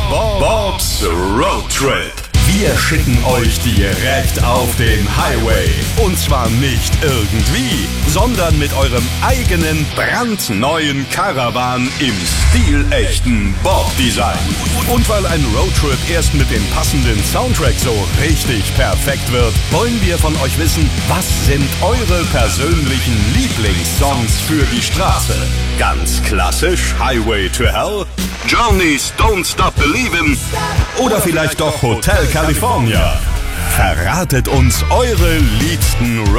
Bob's Road Trip. Wir schicken euch direkt auf den Highway. Und zwar nicht irgendwie, sondern mit eurem eigenen brandneuen Caravan im stilechten Bob-Design. Und weil ein Roadtrip erst mit dem passenden Soundtrack so richtig perfekt wird, wollen wir von euch wissen, was sind eure persönlichen Lieblingssongs für die Straße? Ganz klassisch Highway to Hell, Journey's Don't Stop Believin' oder vielleicht doch Hotel California. Verratet uns eure liebsten